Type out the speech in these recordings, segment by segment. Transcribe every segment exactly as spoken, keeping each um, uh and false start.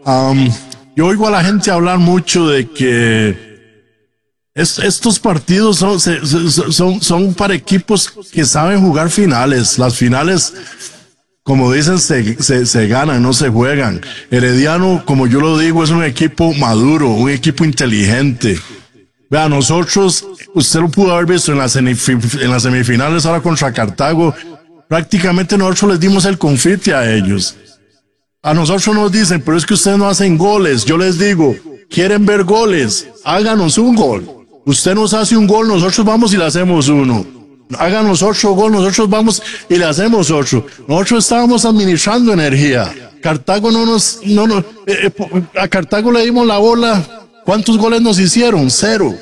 um, yo oigo a la gente hablar mucho de que es, estos partidos son, se, son, son para equipos que saben jugar finales. Las finales, como dicen, se, se, se ganan, no se juegan. Herediano, como yo lo digo, es un equipo maduro, un equipo inteligente. Vea, nosotros, usted lo pudo haber visto en las, en las semifinales ahora contra Cartago, prácticamente nosotros les dimos el confite a ellos. A nosotros nos dicen, pero es que ustedes no hacen goles. Yo les digo, ¿quieren ver goles? Háganos un gol. Usted nos hace un gol, nosotros vamos y le hacemos uno. Háganos ocho goles, nosotros vamos y le hacemos ocho. Nosotros estábamos administrando energía. Cartago no nos, no, no, eh, eh, a Cartago le dimos la bola. ¿Cuántos goles nos hicieron? Cero.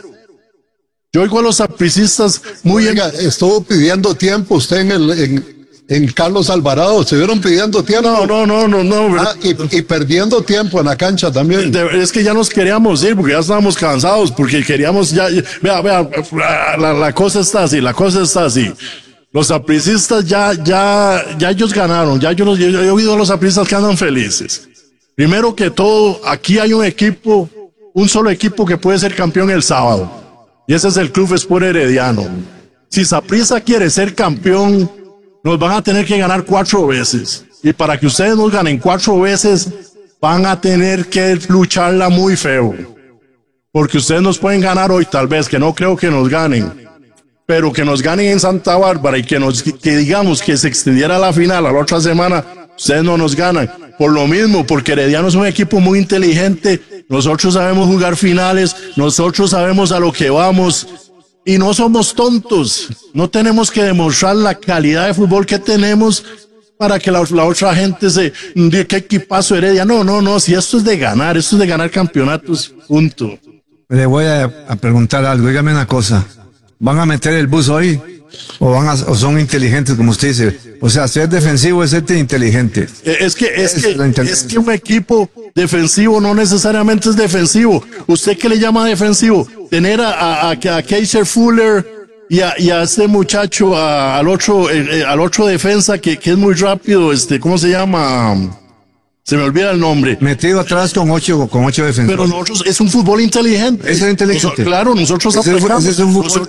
Yo oigo a los sapricistas muy... Oiga, estuvo pidiendo tiempo usted en el, en, en Carlos Alvarado, estuvieron pidiendo tiempo. No, no, no, no, no. Ah, y, y perdiendo tiempo en la cancha también. De, es que ya nos queríamos ir porque ya estábamos cansados, porque queríamos ya, ya vea, vea, la, la cosa está así, la cosa está así. Los sapricistas ya, ya, ya ellos ganaron, ya yo, los, yo, yo he oído a los sapricistas que andan felices. Primero que todo, aquí hay un equipo, un solo equipo que puede ser campeón el sábado, y ese es el Club Sport Herediano. Si Saprissa quiere ser campeón, nos van a tener que ganar cuatro veces. Y para que ustedes nos ganen cuatro veces, van a tener que lucharla muy feo. Porque ustedes nos pueden ganar hoy, tal vez, que no creo que nos ganen. Pero que nos ganen en Santa Bárbara y que nos, que digamos que se extendiera la final a la otra semana, ustedes no nos ganan. Por lo mismo, porque Herediano es un equipo muy inteligente. Nosotros sabemos jugar finales, nosotros sabemos a lo que vamos. Y no somos tontos, no tenemos que demostrar la calidad de fútbol que tenemos para que la, la otra gente se diga qué equipazo Heredia. No, no, no, si esto es de ganar, esto es de ganar campeonatos, punto. Le voy a, a preguntar algo, dígame una cosa, ¿van a meter el bus hoy o, van a, o son inteligentes como usted dice? O sea, ser defensivo es ser inteligente. Es que, es, es, que, es que un equipo defensivo no necesariamente es defensivo. ¿Usted qué le llama defensivo? Tener a, a, a, a Kaiser Fuller y a, y a este muchacho, a, al otro, eh, al otro defensa que, que es muy rápido, este, ¿cómo se llama? Se me olvida el nombre. Metido atrás con ocho, con ocho defensores. Pero nosotros, es un fútbol inteligente. ¿Es inteligente? Nosotros, claro, nosotros ¿Ese, atacamos. ese es un fútbol nosotros